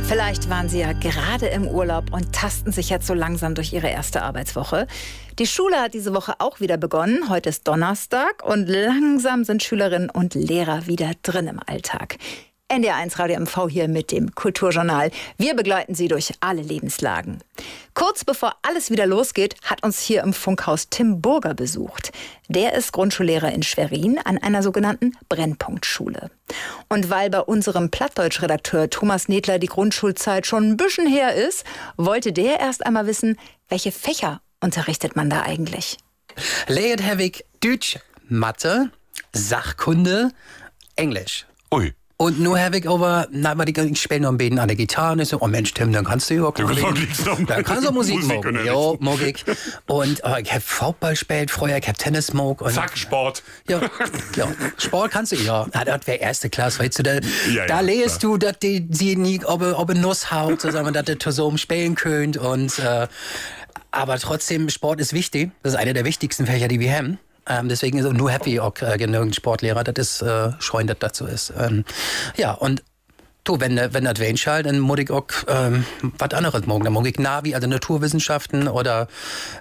Vielleicht waren Sie ja gerade im Urlaub und tasten sich jetzt so langsam durch Ihre erste Arbeitswoche. Die Schule hat diese Woche auch wieder begonnen. Heute ist Donnerstag und langsam sind Schülerinnen und Lehrer wieder drin im Alltag. NDR1 Radio MV hier mit dem Kulturjournal. Wir begleiten Sie durch alle Lebenslagen. Kurz bevor alles wieder losgeht, hat uns hier im Funkhaus Tim Burger besucht. Der ist Grundschullehrer in Schwerin an einer sogenannten Brennpunktschule. Und weil bei unserem Plattdeutsch-Redakteur Thomas Nedler die Grundschulzeit schon ein bisschen her ist, wollte der erst einmal wissen, welche Fächer unterrichtet man da eigentlich? Lehrt habe ich Deutsch, Mathe, Sachkunde, Englisch. Ui. Und nur habe ich aber, ich spiele noch ein bisschen an der Gitarre und so, oh Mensch, Tim, dann kannst du ja auch dann kannst du Musik machen. Ja, mag ich. Und ich habe Fußball gespielt früher, ich habe Tennis gemacht. Zack, Sport. Ja, Sport kannst du, ja. Das wäre erste Klasse, weißt du, da lest du, dass sie nie, ob Nuss haut, dass du so spielen könnt. Und, aber trotzdem, Sport ist wichtig. Das ist einer der wichtigsten Fächer, die wir haben. Deswegen ist nur happy auch genügend Sportlehrer, das ist scheuen, dass das so ist. Ja, und du, wenn das wen schallt, dann muss ich auch was anderes morgen. Dann mag ich Navi, also Naturwissenschaften oder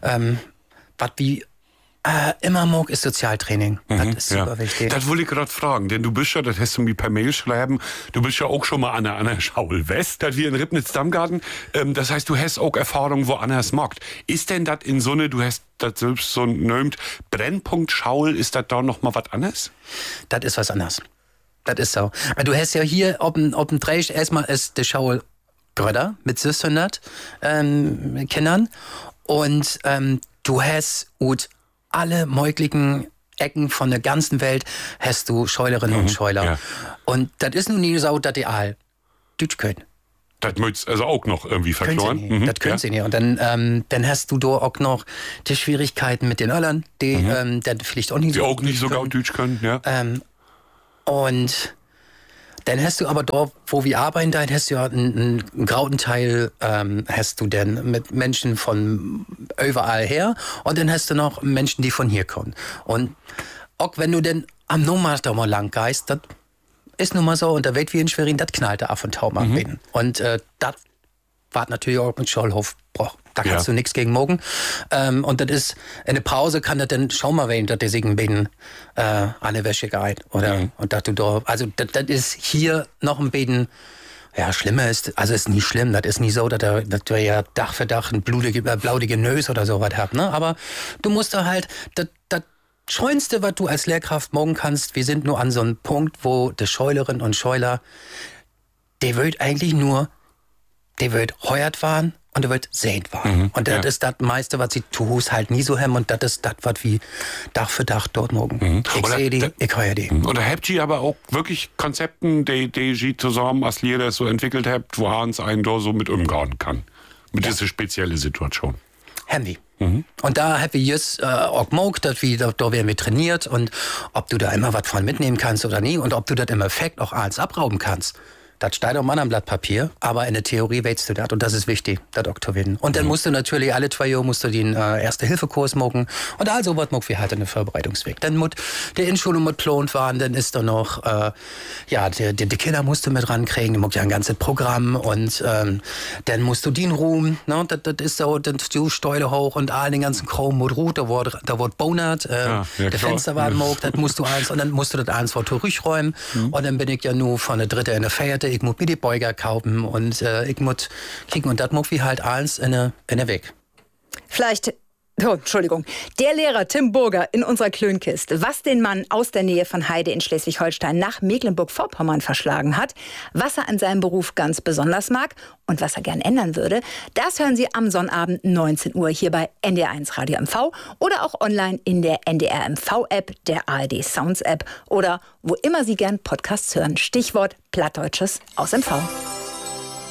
was wie immer mag ist Sozialtraining. Das ist super wichtig. Das wollte ich gerade fragen, denn du bist ja, das hast du mir per Mail schreiben, du bist ja auch schon mal an der Schaul West, das wir in Ribnitz-Dammgarten. Das heißt, du hast auch Erfahrung woanders markt. Ist denn das in so eine, du hast das selbst so neumt, Brennpunkt Schaul, ist das da noch mal was anderes? Das ist was anderes. Das ist so. Du hast ja hier auf dem Dreieck erstmal ist der Schaul Gröder mit 600 Kindern und du hast alle möglichen Ecken von der ganzen Welt hast du Scheulerinnen und Scheuler. Ja. Und das ist nun nie so, dass die all Deutsch können. Das müsst also auch noch irgendwie verloren. Das können sie nicht. Und dann hast du da auch noch die Schwierigkeiten mit den Öllern, die dann vielleicht auch nicht die so auch nicht so gut Deutsch können. Ja. Und dann hast du aber dort, wo wir arbeiten, da hast du ja einen grauen Teil, hast du denn mit Menschen von überall her und dann hast du noch Menschen, die von hier kommen. Und auch wenn du denn am Nomad da mal lang geist, das ist nun mal so, und da wird wie in Schwerin, das knallt da ab und tau mal bin. Und das war natürlich auch mit Schollhof. Da kannst du nichts gegen morgen. Und das ist, in der Pause kann das dann schon mal werden, dass der sich ein bisschen alle Wäsche geht. Oder, und dass du da, also das ist hier noch ein bisschen, ja, schlimmer ist, also ist nie schlimm, das ist nie so, dass du ja Dach für Dach ein blautige Nös oder sowas habt, ne? Aber du musst da halt, das Schönste, was du als Lehrkraft morgen kannst, wir sind nur an so einem Punkt, wo die Scheulerinnen und Scheuler, der wird eigentlich nur, der wird heuert waren und der wird sehend waren. Und das ist das meiste, was sie tust, halt nie so haben. Und das ist das, was wie Dach für Dach dort morgen. Ich sehe die, ich höre die. Oder habt ihr aber auch wirklich Konzepten, die ihr zusammen als Lehrer so entwickelt habt, wo Hans einen da so mit umgehen kann? Mit dieser speziellen Situation. Haben wir. Und da haben wir jetzt auch gemacht, dass da werden wir trainiert und ob du da immer was von mitnehmen kannst oder nie und ob du das im Effekt auch eins abrauben kannst. Das steht auf einem anderen Blatt Papier, aber in der Theorie weißt du das und das ist wichtig, das Doktorwissen. Und dann musst du natürlich alle 2 Jahre den Erste-Hilfe-Kurs machen und also was machen wir halt in den Vorbereitungsweg. Dann muss der Inschulung mit Plont waren, dann ist da noch, die Kinder musst du mit rankriegen, du musst ja ein ganzes Programm und dann musst du den Ruhm, ne, das ist so, dann du Stäule hoch und all den ganzen Kram mit Rut, da wird bonert, der Fenster war mogt, das musst du eins und dann musst du das eins vor räumen und dann bin ich ja nur von der dritte in der Vierte, ich muss mir die Beuger kaufen und ich muss kicken und das muss wie halt eins in der Weg. Vielleicht, Entschuldigung, der Lehrer Tim Burger in unserer Klönkiste, was den Mann aus der Nähe von Heide in Schleswig-Holstein nach Mecklenburg-Vorpommern verschlagen hat, was er an seinem Beruf ganz besonders mag und was er gern ändern würde, das hören Sie am Sonnabend 19 Uhr hier bei NDR1 Radio MV oder auch online in der NDR MV-App, der ARD Sounds App oder wo immer Sie gern Podcasts hören. Stichwort Plattdeutsches aus MV.